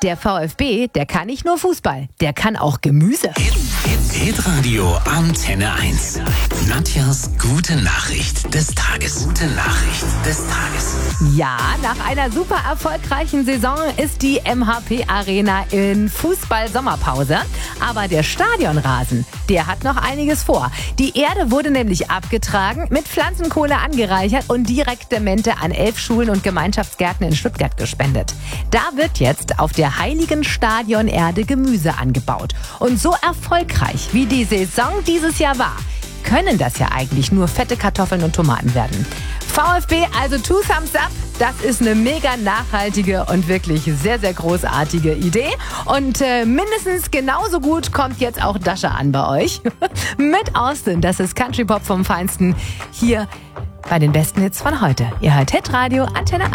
Der VfB, der kann nicht nur Fußball, der kann auch Gemüse. Hitradio Antenne 1. Nadjas gute Nachricht des Tages. Gute Nachricht des Tages. Ja, nach einer super erfolgreichen Saison ist die MHP Arena in Fußball-Sommerpause. Aber der Stadionrasen, der hat noch einiges vor. Die Erde wurde nämlich abgetragen, mit Pflanzenkohle angereichert und Direktdemente an 11 Schulen und Gemeinschaftsgärten in Stuttgart gespendet. Da wird jetzt auf der heiligen Stadionerde Gemüse angebaut. Und so erfolgreich, wie die Saison dieses Jahr war, können das ja eigentlich nur fette Kartoffeln und Tomaten werden. VfB, also 2 Thumbs up. Das ist eine mega nachhaltige und wirklich sehr, sehr großartige Idee. Und mindestens genauso gut kommt jetzt auch Dasha an bei euch. Mit Austin, das ist Country Pop vom Feinsten, hier bei den besten Hits von heute. Ihr hört Hitradio Antenne 1.